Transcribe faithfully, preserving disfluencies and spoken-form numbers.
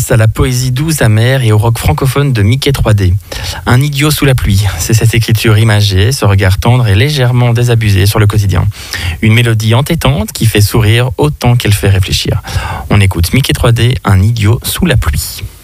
place à la poésie douce, amère et au rock francophone de Mickey trois D. Un idiot sous la pluie, c'est cette écriture imagée, ce regard tendre et légèrement désabusé sur le quotidien. Une mélodie entêtante qui fait sourire autant qu'elle fait réfléchir. On écoute Mickey trois D, un idiot sous la pluie.